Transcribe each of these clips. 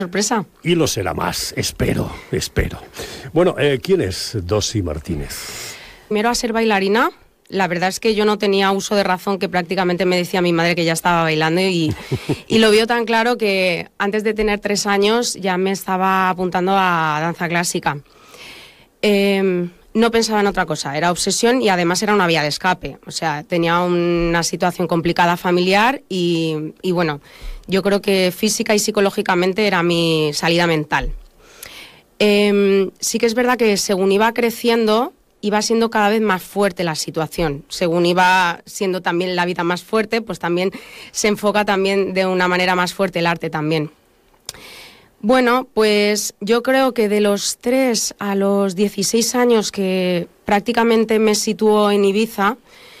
sorpresa. Y lo será más, espero. Bueno, ¿quién es Dosi Martínez? Primero, a ser bailarina. La verdad es que yo no tenía uso de razón, que prácticamente me decía mi madre que ya estaba bailando y lo vio tan claro que antes de tener 3 años ya me estaba apuntando a danza clásica. No pensaba en otra cosa, era obsesión y además era una vía de escape. O sea, tenía una situación complicada familiar y bueno, yo creo que física y psicológicamente era mi salida mental. Sí que es verdad que según iba creciendo, iba siendo cada vez más fuerte la situación. Según iba siendo también la vida más fuerte, pues también se enfoca también de una manera más fuerte el arte también. Bueno, pues yo creo que de los 3 a los 16 años que prácticamente me situó en Ibiza,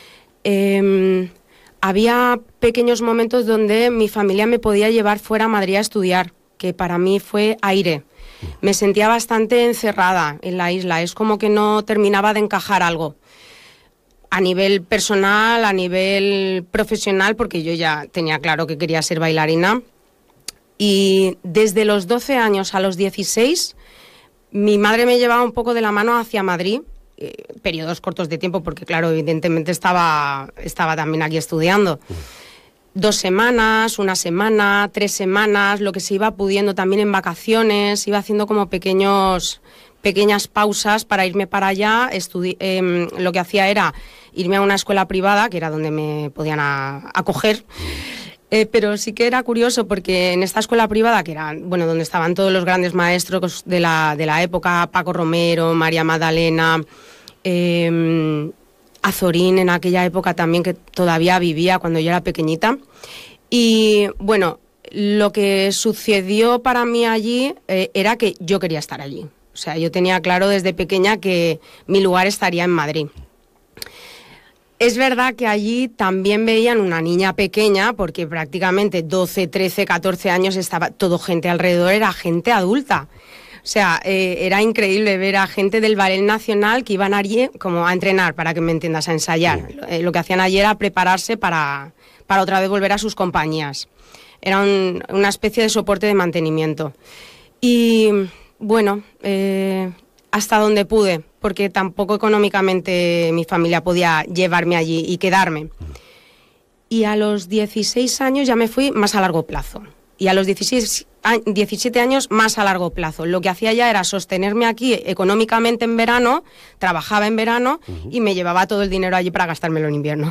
había pequeños momentos donde mi familia me podía llevar fuera a Madrid a estudiar, que para mí fue aire. Me sentía bastante encerrada en la isla, es como que no terminaba de encajar algo. A nivel personal, a nivel profesional, porque yo ya tenía claro que quería ser bailarina. Y desde los 12 años a los 16, mi madre me llevaba un poco de la mano hacia Madrid, periodos cortos de tiempo, porque claro, evidentemente estaba también aquí estudiando. 2 semanas, 1 semana, 3 semanas, lo que se iba pudiendo también en vacaciones, iba haciendo como pequeñas pausas para irme para allá. Lo que hacía era irme a una escuela privada, que era donde me podían acoger. Pero sí que era curioso porque en esta escuela privada, que era, bueno, donde estaban todos los grandes maestros de la época, Paco Romero, María Magdalena, Azorín en aquella época también, que todavía vivía cuando yo era pequeñita. Y bueno, lo que sucedió para mí allí era que yo quería estar allí. O sea, yo tenía claro desde pequeña que mi lugar estaría en Madrid. Es verdad que allí también veían una niña pequeña, porque prácticamente 12, 13, 14 años estaba todo gente alrededor, era gente adulta. O sea, era increíble ver a gente del Ballet Nacional que iban allí como a entrenar, para que me entiendas, a ensayar. Lo que hacían allí era prepararse para otra vez volver a sus compañías. Era una especie de soporte de mantenimiento. Y bueno, hasta donde pude, porque tampoco económicamente mi familia podía llevarme allí y quedarme. Y a los 16 años ya me fui más a largo plazo. Y a los 17 años más a largo plazo. Lo que hacía ya era sostenerme aquí económicamente en verano, trabajaba en verano y me llevaba todo el dinero allí para gastármelo en invierno.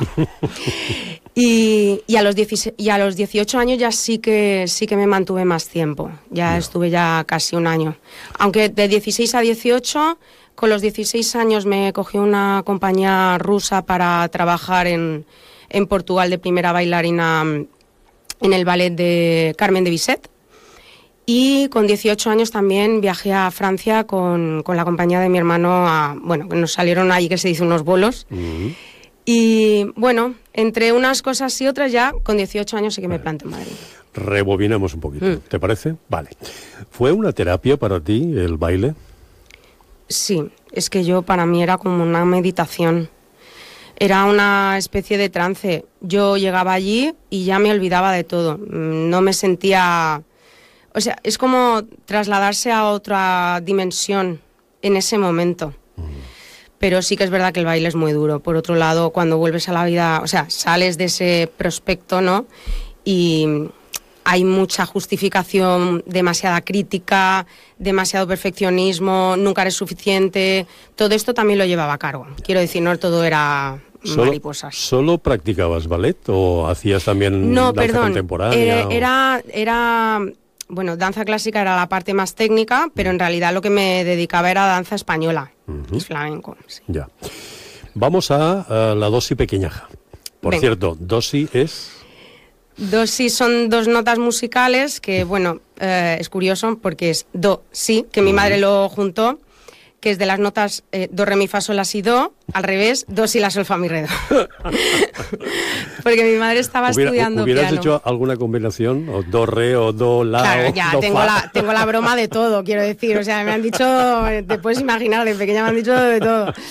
y a los 18 años ya sí que me mantuve más tiempo. Ya estuve ya casi 1 año. Aunque de 16 a 18, con los 16 años me cogí una compañía rusa para trabajar en Portugal de primera bailarina en el ballet de Carmen de Bizet. Y con 18 años también viajé a Francia con la compañía de mi hermano. Bueno, nos salieron allí, que se dice, unos bolos. Y bueno, entre unas cosas y otras, ya con 18 años sí que me planté en Madrid. Rebobinemos un poquito, ¿te parece? Vale. ¿Fue una terapia para ti el baile? Sí, es que para mí era como una meditación. Era una especie de trance. Yo llegaba allí y ya me olvidaba de todo. No me sentía... O sea, es como trasladarse a otra dimensión en ese momento. Pero sí que es verdad que el baile es muy duro. Por otro lado, cuando vuelves a la vida... O sea, sales de ese prospecto, ¿no? Y hay mucha justificación, demasiada crítica, demasiado perfeccionismo, nunca eres suficiente. Todo esto también lo llevaba a cargo. Quiero decir, no todo era... mariposas. ¿Solo practicabas ballet o hacías también danza contemporánea? Era bueno, danza clásica era la parte más técnica, pero en realidad lo que me dedicaba era danza española, y flamenco. Sí. Ya. Vamos a la dosi pequeñaja. Por cierto, dosi es... Dosi son 2 notas musicales que, bueno, es curioso porque es do, si, que mi madre lo juntó, que es de las notas do, re, mi, fa, sol, la, si, do, al revés, do, si, la, sol, fa, mi, re, do. Porque mi madre estaba estudiando ¿Hubieras piano. hecho alguna combinación? ¿O do, re, o do, la, claro, o ya, do, tengo la broma de todo, quiero decir. O sea, me han dicho, te puedes imaginar, de pequeña me han dicho de todo.